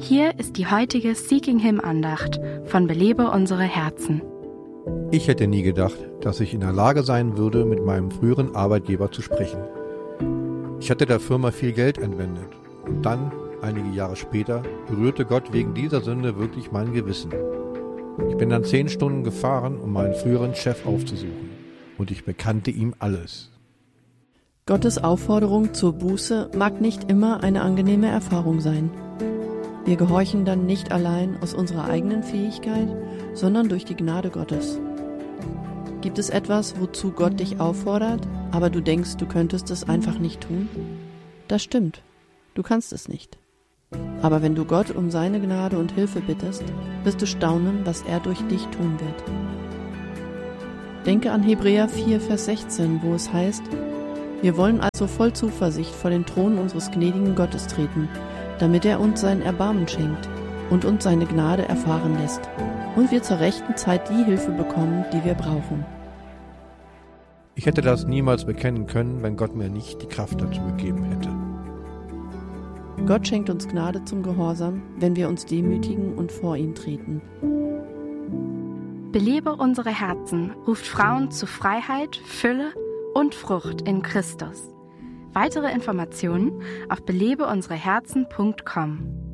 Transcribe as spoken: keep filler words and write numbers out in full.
Hier ist die heutige Seeking Him Andacht von Belebe unsere Herzen. Ich hätte nie gedacht, dass ich in der Lage sein würde, mit meinem früheren Arbeitgeber zu sprechen. Ich hatte der Firma viel Geld entwendet und dann, einige Jahre später, berührte Gott wegen dieser Sünde wirklich mein Gewissen. Ich bin dann zehn Stunden gefahren, um meinen früheren Chef aufzusuchen, und ich bekannte ihm alles. Gottes Aufforderung zur Buße mag nicht immer eine angenehme Erfahrung sein. Wir gehorchen dann nicht allein aus unserer eigenen Fähigkeit, sondern durch die Gnade Gottes. Gibt es etwas, wozu Gott dich auffordert, aber du denkst, du könntest es einfach nicht tun? Das stimmt, du kannst es nicht. Aber wenn du Gott um seine Gnade und Hilfe bittest, wirst du staunen, was er durch dich tun wird. Denke an Hebräer vier, Vers sechzehn, wo es heißt: Wir wollen also voll Zuversicht vor den Thron unseres gnädigen Gottes treten, damit er uns sein Erbarmen schenkt und uns seine Gnade erfahren lässt und wir zur rechten Zeit die Hilfe bekommen, die wir brauchen. Ich hätte das niemals bekennen können, wenn Gott mir nicht die Kraft dazu gegeben hätte. Gott schenkt uns Gnade zum Gehorsam, wenn wir uns demütigen und vor ihn treten. Belebe unsere Herzen ruft Frauen zu Freiheit, Fülle und Frucht in Christus. Weitere Informationen auf belebe unsere herzen punkt com.